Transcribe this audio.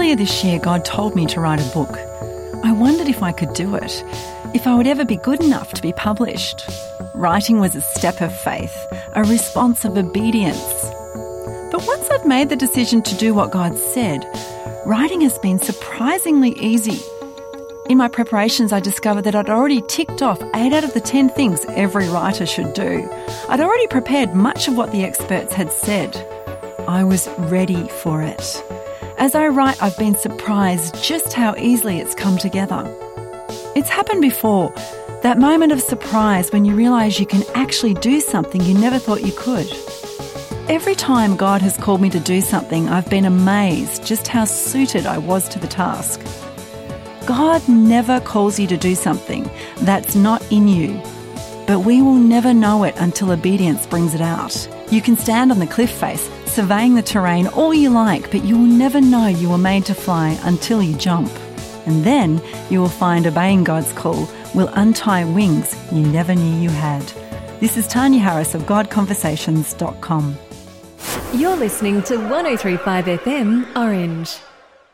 Earlier this year, God told me to write a book. I wondered if I could do it, if I would ever be good enough to be published. Writing was a step of faith, a response of obedience. But once I'd made the decision to do what God said, writing has been surprisingly easy. In my preparations, I discovered that I'd already ticked off 8 out of the 10 things every writer should do. I'd already prepared much of what the experts had said. I was ready for it. As I write, I've been surprised just how easily it's come together. It's happened before, that moment of surprise when you realise you can actually do something you never thought you could. Every time God has called me to do something, I've been amazed just how suited I was to the task. God never calls you to do something that's not in you, but we will never know it until obedience brings it out. You can stand on the cliff face, surveying the terrain all you like, but you will never know you were made to fly until you jump. And then you will find obeying God's call will untie wings you never knew you had. This is Tanya Harris of GodConversations.com. You're listening to 103.5 FM Orange.